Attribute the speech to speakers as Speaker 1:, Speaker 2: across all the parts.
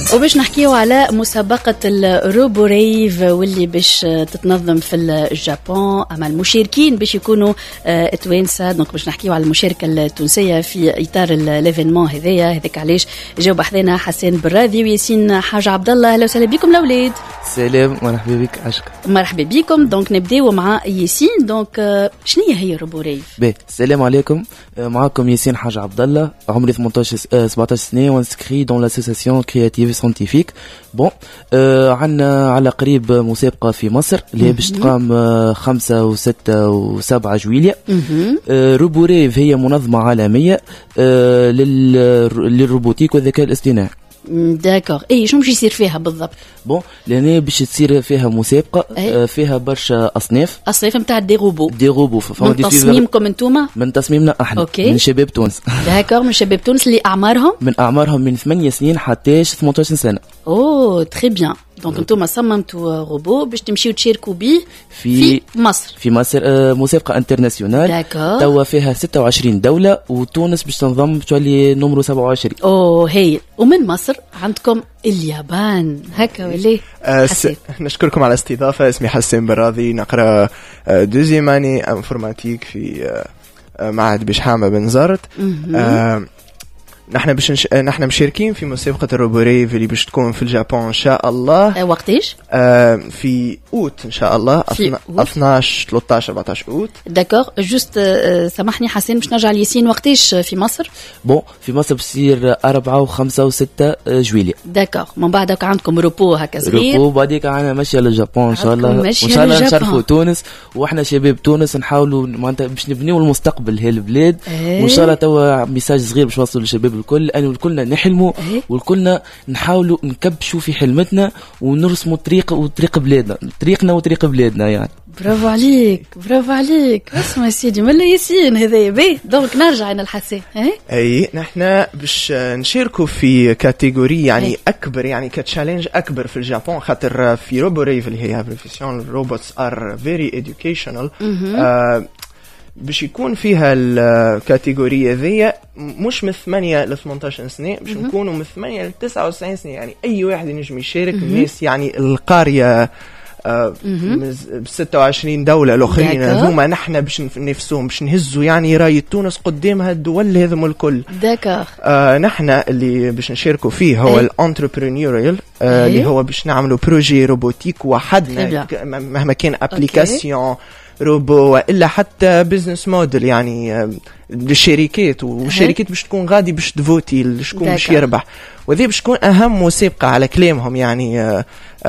Speaker 1: وباش نحكيو على مسابقة الروبو ريف واللي باش تتنظم في اليابان. أما المشاركين باش يكونوا توانسة، دونك باش نحكيو على المشاركة التونسية في إطار الإيفينمون هذاك علاش جاوب حذنا حسين براذي وياسين حاج عبد الله. أهلا وسهلا بكم الأولاد.
Speaker 2: سلام مرحبا بك عشق.
Speaker 1: مرحبا بكم. دونك نبداو مع ياسين. دونك شنو هي روبو ريف؟
Speaker 2: السلام عليكم، معكم ياسين حاج عبد الله، عمري 17 سنة وانسكري دون لاسوسياسيون كرياتيف سانتيفيك. بون عندنا على قريب مسابقة في مصر اللي باش تقام 5 و6 و7 جويلية. روبو ريف هي منظمة عالمية للروبوتيك والذكاء الاصطناعي.
Speaker 1: داكور. اي شنو باش يصير فيها بالضبط؟
Speaker 2: بون لأن باش تصير فيها مسابقة فيها برشا أصناف نتاع
Speaker 1: دي روبو من تصميمكم انتوما؟
Speaker 2: من تصميمنا احنا.
Speaker 1: أوكي.
Speaker 2: من شباب تونس.
Speaker 1: داكور. من شباب تونس اللي أعمارهم
Speaker 2: من 8 سنين حتى 18 سنة.
Speaker 1: اوه تري بيان. دونك انتوما صممتوا روبو باش تمشيو تشاركوا به في مصر.
Speaker 2: مسابقة انترناسيونال.
Speaker 1: داكور.
Speaker 2: توا فيها 26 دولة وتونس باش تنضم تولي نمرو 27.
Speaker 1: اوه هايل. ومن مصر عندكم اليابان هكا ولا؟
Speaker 3: نشكركم على الاستضافة. اسمي حسين براذي، نقرأ دوزيام اني انفورماتيك في معهد بشحامة بن زرت. نحن مشاركين في مسابقة الروبو ريف اللي باش تكون في اليابان ان شاء الله.
Speaker 1: وقتاش؟
Speaker 3: في اوت ان شاء الله، 12 13 14 اوت.
Speaker 1: داكور. جوست سامحني حسين باش نرجع لياسين، وقتاش في مصر؟
Speaker 2: بون في مصر بصير 4 و5 و6 جويلية.
Speaker 1: داكور. من بعدك عندكم روبو هكا صغير.
Speaker 2: روبو بعديك عنا ماشية لليابان ان شاء الله. وان شاء الله نشرفوا تونس، واحنا شباب تونس نحاولوا معناتها باش نبنيو المستقبل هالبلاد. وان شاء الله توا ميساج صغير باش نوصل للشباب الكل، أنا والكلنا نحلموا والكلنا نحاولوا نكبشوا في حلمتنا ونرسموا طريق بلادنا، طريقنا وطريق بلادنا يعني.
Speaker 1: برافو عليك. اسمع سيدي ملا ياسين هذايا باهي. دونك نرجع أنا الحسين.
Speaker 3: اي نحن باش نشاركوا في كاتيجوري يعني اكبر، يعني كتشالنج اكبر في اليابان، خاطر في روبو ريف اللي هي بروفيسيون روبوتس ار فيري اديوكيشنال. باش يكون فيها الكاتيجورية ذي مش من 8 ل 18 سنة، باش نكونوا من 8 ل 99 سنة، يعني أي واحد ينجم يشارك. الناس يعني القارية ب 26 دولة الأخرين هذوما نحن باش نفسهم باش نهزوا يعني راية تونس قدام هالدول هذم الكل.
Speaker 1: داكور.
Speaker 3: نحن اللي باش نشاركوا فيه هو الانتربرينيوريال، اللي هو باش نعملوا بروجي روبوتيك وحدنا، مهما كان ابليكاسيون روبو إلا حتى بيزنس موديل يعني للشركات، والشركات باش تكون غادي باش تفوتي شكون باش يربح. وذي باش تكون أهم مسابقة على كلامهم يعني.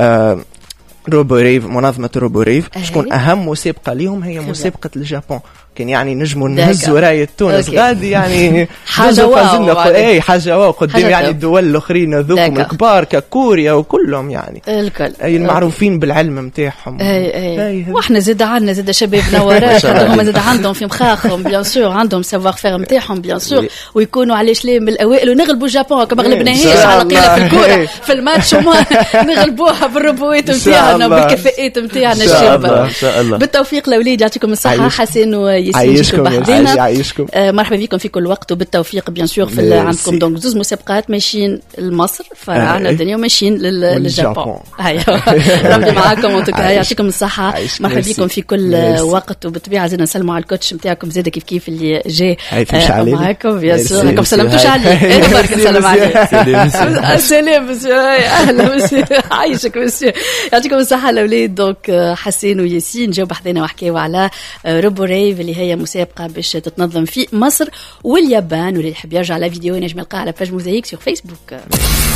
Speaker 3: روبو ريف، منظمة روبو ريف شكون أهم مسابقة ليهم هي مسابقة اليابان. كان يعني نجموا نهزوا راية تونس غادي يعني
Speaker 1: حاجة واو.
Speaker 3: حاجة واو قدام يعني الدول الأخرين ذوكم الكبار ككوريا وكلهم يعني
Speaker 1: الكل
Speaker 3: المعروفين بالعلم متاعهم.
Speaker 1: واحنا عندنا زاد شبابنا وراك هم زاد عندهم في مخاخهم بيان سور، عندهم سافوار فير نتاعهم بيان سور، ويكونوا علاش ليه من الأوائل ونغلبوا اليابان كما غلبناهاش على قيلة في الكورة في الماتش، وما نغلبوها بالروبوات نتاعنا بالكفاءات نتاعنا الشابة.
Speaker 2: إن شاء الله.
Speaker 1: بالتوفيق الأولاد، يعطيكم الصحة. حسين
Speaker 3: عايشكم.
Speaker 1: مرحبا بكم في كل وقت وبالتوفيق بيان سور. في عندكم دونك زوز مسابقات ماشيين لمصر، فرعنا الدنيا ماشيين لليابان. ربي معاكم وانتم يعطيكم الصحة. مرحبا بكم في كل وقت، وبالطبيعة زينا نسلموا على الكوتش نتاعكم زيد كيف اللي جاي معاكم بيان سور. راكم سلمتوش عليه؟ برك نسلم عليه. سلام مسيو. اهلا مسيو. عايشك مسيو. يعطيكم الصحة الأولاد. دونك حسين وياسين جاوا بحذنا وحكيوا على روبو ريف اللي هي مسابقة باش تتنظم في مصر واليابان. واللي يحب يرجع على فيديو ينجم يلقاها على باج موزايك سور فيسبوك.